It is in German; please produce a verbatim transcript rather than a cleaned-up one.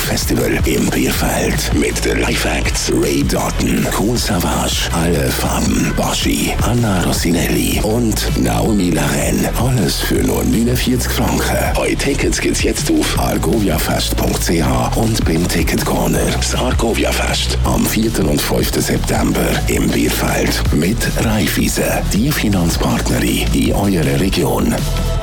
Musikfestival im Bierfeld mit den Live-Acts Ray Doughton, Kool Savas, Alle Farben, Baschi, Anna Rossinelli und Naomi Laren. Alles für nur neunundvierzig Franken. Eure Tickets gibt's jetzt auf argoviafest punkt c h und beim Ticket Corner. Das Argovia Fest am vierten und fünften September im Bierfeld mit Raiffeisen, die Finanzpartnerin in eurer Region.